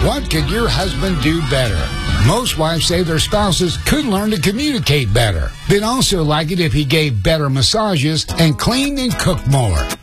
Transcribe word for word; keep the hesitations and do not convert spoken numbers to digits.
What could your husband do better? Most wives say their spouses could learn to communicate better. They'd also like it if he gave better massages and cleaned and cooked more.